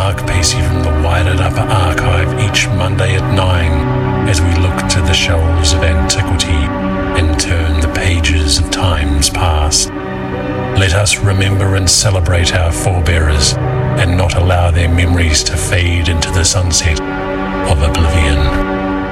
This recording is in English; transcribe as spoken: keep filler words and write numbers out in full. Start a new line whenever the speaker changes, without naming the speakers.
Mark Pacey from the Wired Upper Archive each Monday at nine as we look to the shelves of antiquity and turn the pages of times past. Let us remember and celebrate our forebearers and not allow their memories to fade into the sunset of oblivion.